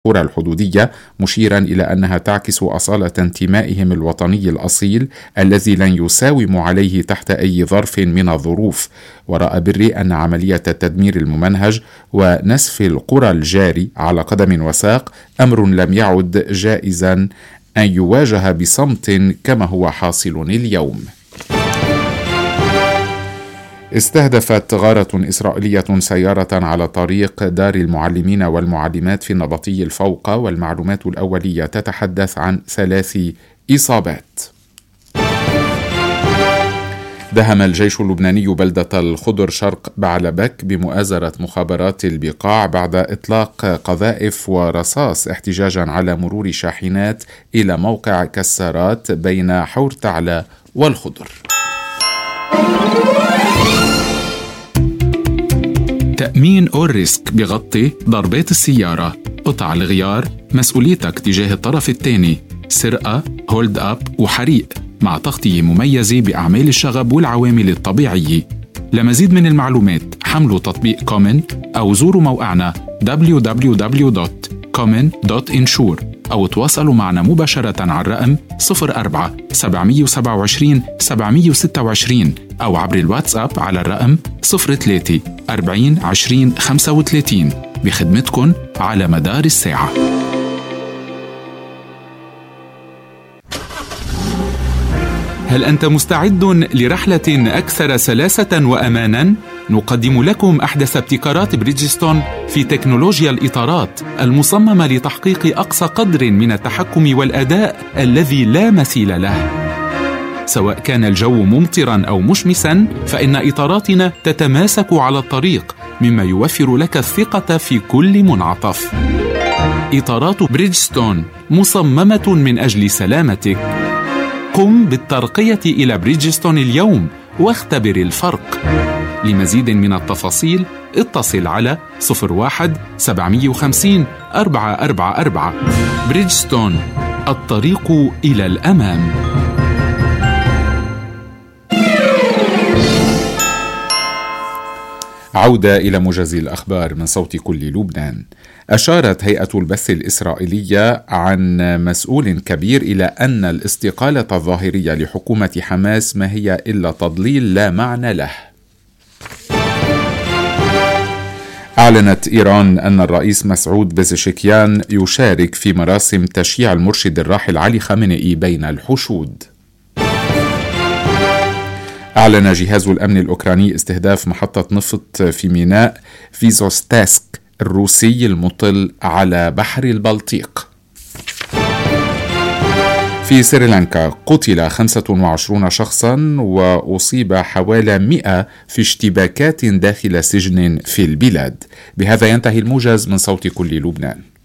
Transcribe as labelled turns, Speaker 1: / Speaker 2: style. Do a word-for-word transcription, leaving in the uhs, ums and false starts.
Speaker 1: القرى الحدودية، مشيرا إلى أنها تعكس أصالة انتمائهم الوطني الأصيل الذي لن يساوموا عليه تحت أي ظرف من الظروف. ورأى بري أن عملية التدمير الممنهج ونسف القرى الجاري على قدم وساق أمر لم يعد جائزا أن يواجه بصمت كما هو حاصل اليوم. استهدفت غارة إسرائيلية سيارة على طريق دار المعلمين والمعلمات في النبطي الفوق، والمعلومات الأولية تتحدث عن ثلاث إصابات. دهم الجيش اللبناني بلدة الخضر شرق بعلبك بمؤازرة مخابرات البقاع بعد إطلاق قذائف ورصاص احتجاجا على مرور شاحنات إلى موقع كسارات بين حور تعلى والخضر.
Speaker 2: تأمين أول ريسك بغطي ضربات السيارة، قطع الغيار، مسؤوليتك تجاه الطرف الثاني، سرقة، هولد أب وحريق، مع تغطية مميزة بأعمال الشغب والعوامل الطبيعية. لمزيد من المعلومات حملوا تطبيق كومن أو زوروا موقعنا دبليو دبليو دبليو دوت كومن دوت انشور أو تواصلوا معنا مباشرة على الرقم صفر أربعة سبعمية وسبعة وعشرين سبعمية وستة وعشرين أو عبر الواتساب على الرقم صفر ثلاثة أربعين عشرين خمسة وثلاثين بخدمتكم على مدار الساعة. هل أنت مستعد لرحلة أكثر سلاسة وأماناً؟ نقدم لكم أحدث ابتكارات بريدجستون في تكنولوجيا الإطارات المصممة لتحقيق أقصى قدر من التحكم والأداء الذي لا مثيل له. سواء كان الجو ممطراً أو مشمساً، فإن إطاراتنا تتماسك على الطريق، مما يوفر لك الثقة في كل منعطف. إطارات بريدجستون مصممة من أجل سلامتك. قم بالترقية إلى بريدجستون اليوم واختبر الفرق. لمزيد من التفاصيل اتصل على صفر واحد سبعمية وخمسين أربعة أربعة أربعة. بريدجستون، الطريق إلى الأمام.
Speaker 1: عودة إلى موجز الأخبار من صوت كل لبنان. أشارت هيئة البث الإسرائيلية عن مسؤول كبير إلى أن الاستقالة الظاهرية لحكومة حماس ما هي إلا تضليل لا معنى له. أعلنت إيران أن الرئيس مسعود بزشكيان يشارك في مراسم تشييع المرشد الراحل علي خامنئي بين الحشود. أعلن جهاز الأمن الأوكراني استهداف محطة نفط في ميناء فيزوستاسك الروسي المطل على بحر البلطيق. في سريلانكا قتل خمسة وعشرين شخصا وأصيب حوالي مئة في اشتباكات داخل سجن في البلاد. بهذا ينتهي الموجز من صوت كل لبنان.